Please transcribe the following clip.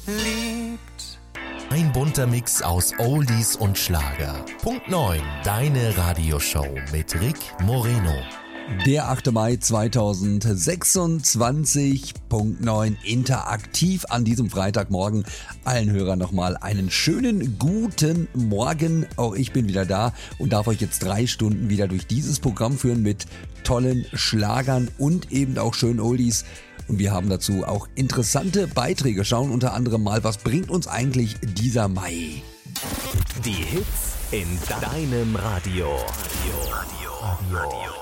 liebt. Ein bunter Mix aus Oldies und Schlager. Punkt 9, deine Radioshow mit Rick Moreno. Der 8. Mai 2026, Punkt 9, interaktiv an diesem Freitagmorgen. Allen Hörern nochmal einen schönen guten Morgen. Auch ich bin wieder da und darf euch jetzt 3 Stunden wieder durch dieses Programm führen mit tollen Schlagern und eben auch schönen Oldies. Und wir haben dazu auch interessante Beiträge. Schauen unter anderem mal, was bringt uns eigentlich dieser Mai? Die Hits in deinem Radio.